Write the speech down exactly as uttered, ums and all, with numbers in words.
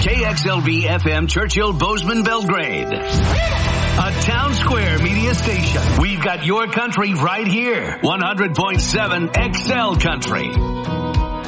K X L V F M Churchill Bozeman Belgrade. A Town Square media station. We've got your country right here. one hundred point seven X L Country.